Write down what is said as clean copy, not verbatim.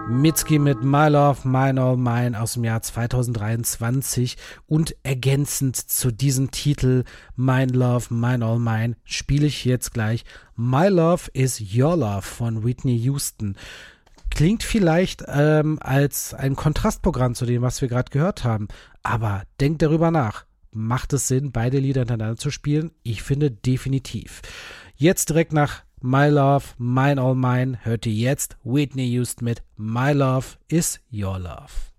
Mitski mit My Love, Mine All Mine aus dem Jahr 2023 und ergänzend zu diesem Titel My Love, Mine All Mine spiele ich jetzt gleich My Love is Your Love von Whitney Houston. Klingt vielleicht als ein Kontrastprogramm zu dem, was wir gerade gehört haben, aber denkt darüber nach. Macht es Sinn, beide Lieder hintereinander zu spielen? Ich finde definitiv. Jetzt direkt nach My Love, Mine All Mine hört ihr jetzt Whitney Houston mit My Love is Your Love.